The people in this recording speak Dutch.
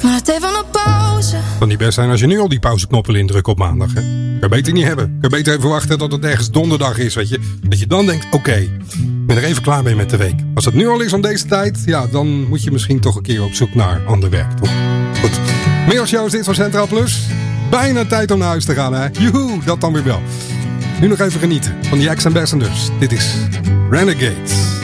Maar het even een pauze. Het kan niet best zijn als je nu al die pauzeknop wil indrukken op maandag. Hè? Kan je beter niet hebben. Kan je beter even wachten tot het ergens donderdag is. Weet je? Dat je dan denkt, oké, ik ben er even klaar mee met de week. Als het nu al is om deze tijd, ja, dan moet je misschien toch een keer op zoek naar ander werk. Toch? Goed. Middagshow is dit van Centraal Plus. Bijna tijd om naar huis te gaan, hè? Joehoe, dat dan weer wel. Nu nog even genieten van die ex-ambassadors. Dit is Renegades.